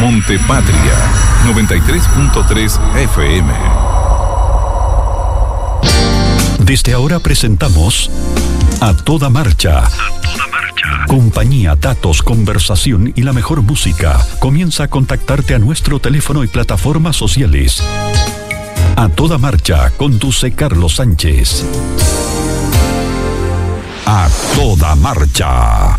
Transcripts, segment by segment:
Montepatria 93.3 FM. Desde ahora presentamos A Toda Marcha. Compañía, datos, conversación y la mejor música. Comienza a contactarte a nuestro teléfono y plataformas sociales. A Toda Marcha, conduce Carlos Sánchez. A Toda Marcha.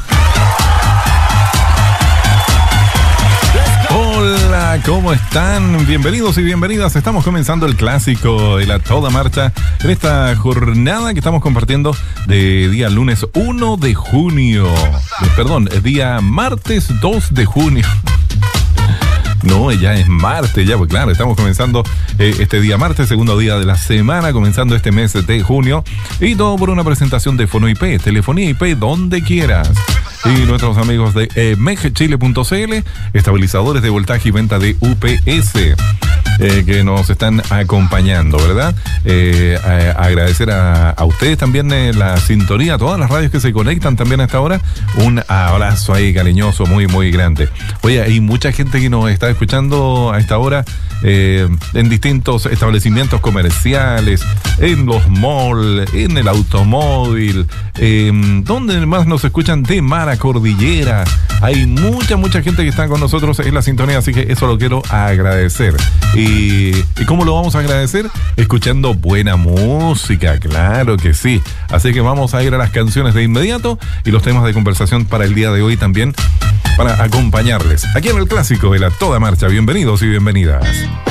Hola, ¿cómo están? Bienvenidos y bienvenidas. Estamos comenzando el clásico de la Toda Marcha en esta jornada que estamos compartiendo de día lunes 1 de junio. Perdón, día martes 2 de junio. No, ya es martes, ya, pues claro, estamos comenzando este día martes, segundo día de la semana, comenzando este mes de junio. Y todo por una presentación de Fono IP, telefonía IP donde quieras. Y nuestros amigos de megchile.cl, estabilizadores de voltaje y venta de UPS, que nos están acompañando, ¿verdad? Agradecer a ustedes también la sintonía, a todas las radios que se conectan también a esta hora. Un abrazo ahí cariñoso, muy, muy grande. Oye, hay mucha gente que nos está escuchando a esta hora en distintos establecimientos comerciales, en los malls, en el automóvil, donde más nos escuchan de Mara Cordillera. Hay mucha gente que está con nosotros en la sintonía, así que eso lo quiero agradecer. ¿Y cómo lo vamos a agradecer? Escuchando buena música, claro que sí. Así que vamos a ir a las canciones de inmediato y los temas de conversación para el día de hoy también, para acompañarles aquí en el clásico de la Toda Marcha. Bienvenidos y bienvenidas.